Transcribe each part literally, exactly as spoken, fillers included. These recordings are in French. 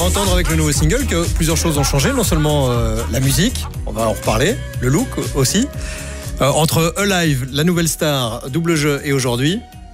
entendre avec le nouveau single que plusieurs choses ont changé. Non seulement euh, la musique, on va en reparler, le look aussi. Euh, entre Alive, la nouvelle star, double jeu et aujourd'hui,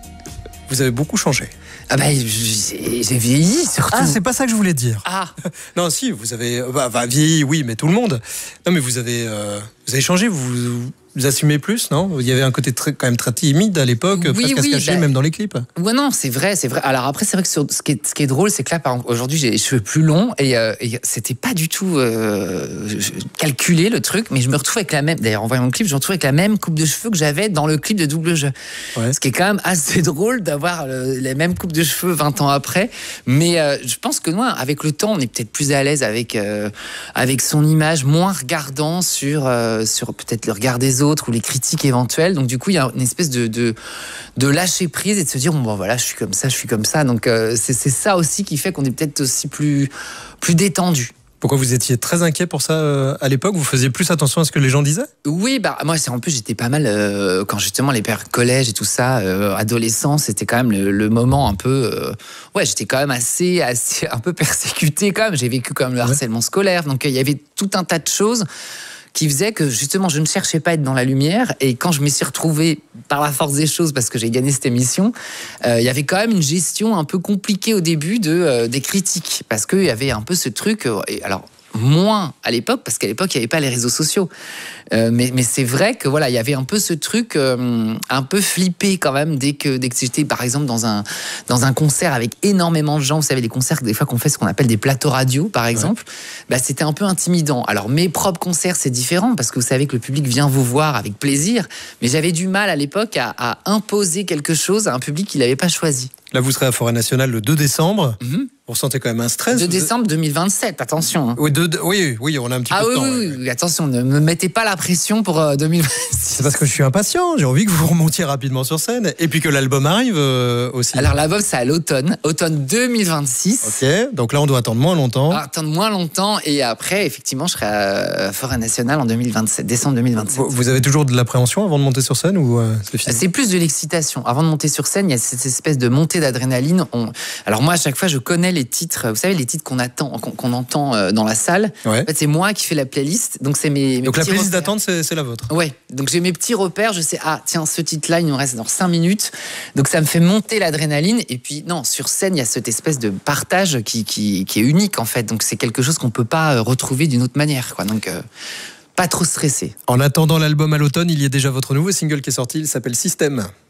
vous avez beaucoup changé. Ah bah, j'ai, j'ai vieilli surtout. Ah, c'est pas ça que je voulais dire. Ah. Non, si, vous avez bah, bah, vieilli, oui, mais tout le monde. Non, mais vous avez, euh, vous avez changé, vous, vous, vous assumez plus, non ? Il y avait un côté très, quand même très timide à l'époque, Oui, presque oui, à se cacher, bah, même dans les clips. Ouais, non, c'est vrai, c'est vrai. Alors après, c'est vrai que sur, ce, qui est, ce qui est drôle, c'est que là, par exemple, aujourd'hui, j'ai les cheveux plus longs et, euh, et c'était pas du tout euh, calculé le truc, mais je me retrouve avec la même. D'ailleurs, en voyant le clip, je me retrouve avec la même coupe de cheveux que j'avais dans le clip de Double Jeu. Ouais. Ce qui est quand même assez drôle d'avoir le, les mêmes coupes de cheveux vingt ans après. Mais euh, je pense que moi, avec le temps, on est peut-être plus à l'aise avec euh, avec son image, moins regardant sur euh, sur peut-être le regard des autres ou les critiques éventuelles. Donc du coup, il y a une espèce de de, de lâcher prise et de se dire bon, bon voilà, je suis comme ça, je suis comme ça. Donc euh, c'est c'est ça aussi qui fait qu'on est peut-être aussi plus plus détendu. Pourquoi vous étiez très inquiet pour ça euh, à l'époque ? Vous faisiez plus attention à ce que les gens disaient ? Oui, bah moi c'est en plus j'étais pas mal euh, quand justement les pères collège et tout ça, euh, adolescence, c'était quand même le, le moment un peu, euh, ouais, j'étais quand même assez, assez un peu persécuté quand même. J'ai vécu quand même le harcèlement scolaire, donc il y avait tout un tas de choses qui faisait que justement je ne cherchais pas à être dans la lumière, et quand je me suis retrouvé par la force des choses parce que j'ai gagné cette émission, euh, il y avait quand même une gestion un peu compliquée au début de, euh, des critiques, parce qu'il y avait un peu ce truc, euh, et alors moins à l'époque, parce qu'à l'époque il n'y avait pas les réseaux sociaux, euh, mais, mais c'est vrai que voilà, il y avait un peu ce truc euh, un peu flippé quand même dès que, dès que j'étais par exemple dans un, dans un concert avec énormément de gens. Vous savez, les concerts des fois qu'on fait ce qu'on appelle des plateaux radio par exemple, ouais. Bah, c'était un peu intimidant. Alors mes propres concerts c'est différent parce que vous savez que le public vient vous voir avec plaisir, mais j'avais du mal à l'époque à, à imposer quelque chose à un public qu'il n'avait pas choisi. Là, vous serez à Forêt Nationale le deux décembre. Mm-hmm. Vous ressentez quand même un stress. deux décembre deux mille vingt-sept, attention. Hein. Oui, de, de, oui, oui, on a un petit ah peu oui, de temps. Oui, oui, oui, attention, ne me mettez pas la pression pour euh, deux mille vingt-six. C'est parce que je suis impatient. J'ai envie que vous remontiez rapidement sur scène. Et puis que l'album arrive euh, aussi. Alors, l'album, c'est à l'automne. Automne deux mille vingt-six. Ok, donc là, on doit attendre moins longtemps. Ah, attendre moins longtemps. Et après, effectivement, je serai à Forêt Nationale en deux mille vingt-sept, décembre deux mille vingt-sept. Vous, vous avez toujours de l'appréhension avant de monter sur scène ou euh, c'est fini ? C'est plus de l'excitation. Avant de monter sur scène, il y a cette espèce de montée d'adrénaline. On... Alors moi, à chaque fois, je connais les titres. Vous savez, les titres qu'on attend, qu'on, qu'on entend dans la salle. Ouais. En fait, c'est moi qui fais la playlist. Donc c'est mes, mes donc la playlist repères. d'attente, c'est, c'est la vôtre. Ouais. Donc j'ai mes petits repères. Je sais, ah tiens, ce titre-là, il nous reste dans cinq minutes. Donc ça me fait monter l'adrénaline. Et puis non, sur scène, il y a cette espèce de partage qui, qui, qui est unique en fait. Donc c'est quelque chose qu'on peut pas retrouver d'une autre manière, quoi. Donc euh, pas trop stressé. En attendant l'album à l'automne, il y a déjà votre nouveau single qui est sorti. Il s'appelle Système.